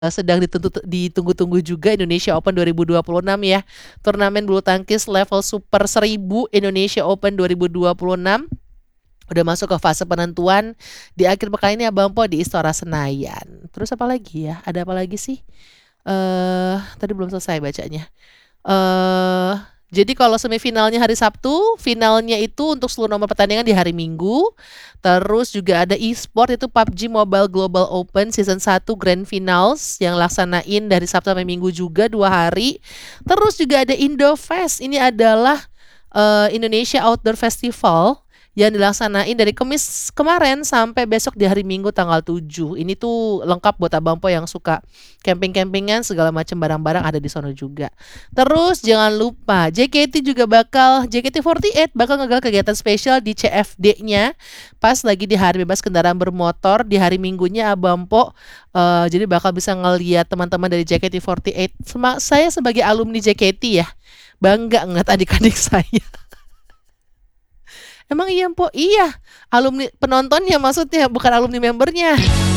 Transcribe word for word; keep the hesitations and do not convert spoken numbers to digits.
Sedang dituntut ditunggu-tunggu juga Indonesia Open dua ribu dua puluh enam ya. Turnamen bulu tangkis level super seribu Indonesia Open dua ribu dua puluh enam udah masuk ke fase penentuan di akhir pekan ini Abang Po di Istora Senayan. Terus apa lagi ya? Ada apa lagi sih? Eh, tadi belum selesai bacanya. Eh, jadi kalau semifinalnya hari Sabtu, finalnya itu untuk seluruh nomor pertandingan di hari Minggu. Terus juga ada e-sport itu P U B G Mobile Global Open Season satu Grand Finals yang laksanain dari Sabtu sampai Minggu juga dua hari. Terus juga ada Indofest. Ini adalah uh, Indonesia Outdoor Festival yang dilaksanain dari Kamis kemarin sampai besok di hari Minggu tanggal tujuh. Ini tuh lengkap buat Abang Po yang suka camping-campingan, segala macam barang-barang ada di sono juga. Terus jangan lupa J K T juga bakal J K T empat delapan bakal ngegal kegiatan spesial di C F D-nya pas lagi di hari bebas kendaraan bermotor di hari Minggunya Abang Po. Uh, jadi bakal bisa ngeliat teman-teman dari J K T empat delapan. Sema- saya sebagai alumni J K T ya, bangga ngeliat adik-adik saya. Emang iya, Po? Iya, alumni penontonnya maksudnya, bukan alumni membernya.